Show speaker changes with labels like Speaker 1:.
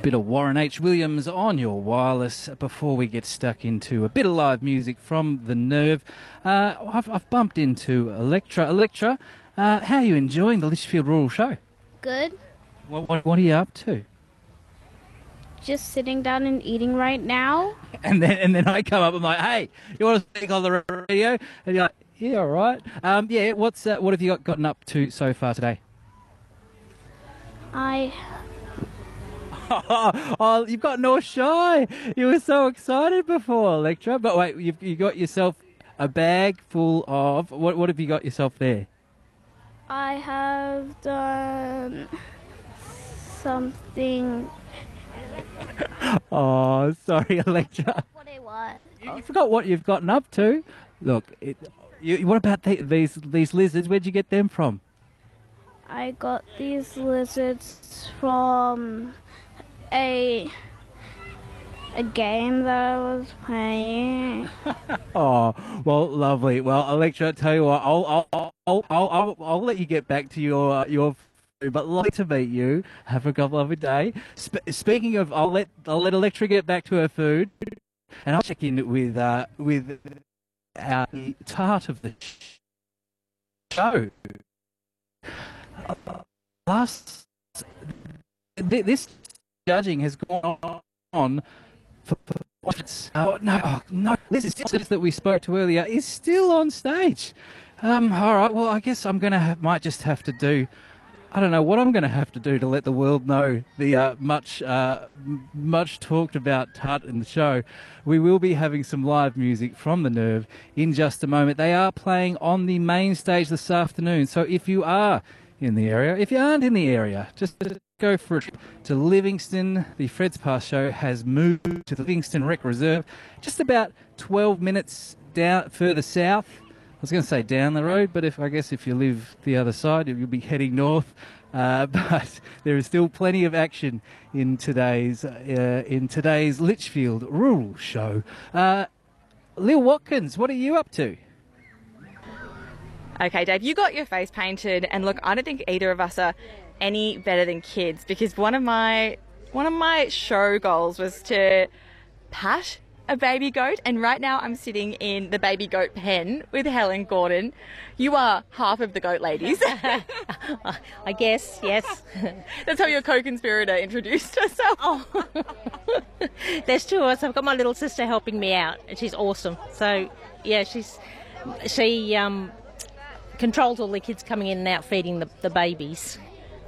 Speaker 1: Bit of Warren H. Williams on your wireless before we get stuck into a bit of live music from The Nerve. I've bumped into Electra. Electra, how are you enjoying the Litchfield Rural Show?
Speaker 2: Good.
Speaker 1: What are you up to?
Speaker 2: Just sitting down and eating right now.
Speaker 1: And then I come up and I'm like, hey, you want to speak on the radio? And you're like, yeah, all right. What have you gotten up to so far today? Oh, you've got no shy. You were so excited before, Electra. But wait, you got yourself a bag full of... What have you got yourself there?
Speaker 2: I have done something.
Speaker 1: Oh, sorry, Electra.
Speaker 2: What I want.
Speaker 1: You forgot what you've gotten up to. Look, what about these lizards? Where'd you get them from?
Speaker 2: I got these lizards from a game that I was playing.
Speaker 1: Oh, well, lovely. Well, Electra, tell you what, I'll let you get back to your food, but lovely to meet you. Have a lovely day. Speaking of, I'll let Electra get back to her food, and I'll check in with our tart of the show. This judging has gone on for no. This is that we spoke to earlier is still on stage. All right. Well, I guess I'm might just have to do. I don't know what I'm going to have to do to let the world know the much talked about tart in the show. We will be having some live music from The Nerve in just a moment. They are playing on the main stage this afternoon. So if you are in the area, if you aren't in the area, just go for a trip to Livingston. The Fred's Pass show has moved to the Livingston Rec Reserve, just about 12 minutes down further south. I was going to say down the road, but I guess if you live the other side, you'll be heading north. But there is still plenty of action in today's Litchfield Rural Show. Lil Watkins, what are you up to?
Speaker 3: Okay, Dave, you got your face painted, and look, I don't think either of us are any better than kids, because one of my show goals was to pat a baby goat, and right now I'm sitting in the baby goat pen with Helen Gordon. You are half of the goat ladies.
Speaker 4: I guess, yes.
Speaker 3: That's how your co-conspirator introduced herself.
Speaker 4: Oh. There's two of us. I've got my little sister helping me out, and she's awesome. So, yeah, she controls all the kids coming in and out feeding the babies.